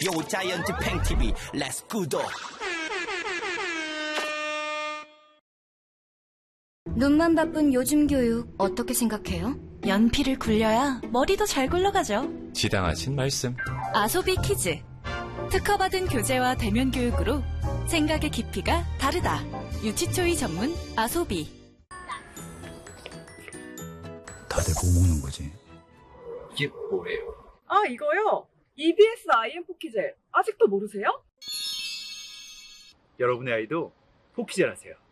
요 자이언트 팽TV 렛츠 구독. 눈만 바쁜 요즘 교육 어떻게 생각해요? 연필을 굴려야 머리도 잘 굴러가죠. 지당하신 말씀. 아소비 키즈. 특허받은 교재와 대면 교육으로 생각의 깊이가 다르다. 유치초이 전문 아소비. 다들 뭐 먹는 거지? 이게 뭐예요? 아, 이거요? EBS IM 포키젤. 아직도 모르세요? 여러분의 아이도 포키젤 하세요.